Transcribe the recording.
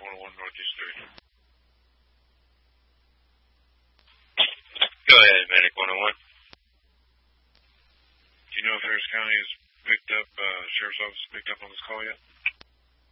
101 Northeast 3rd. Go ahead, Medic 101. Do you know if Harris County has picked up, Sheriff's Office picked up on this call yet?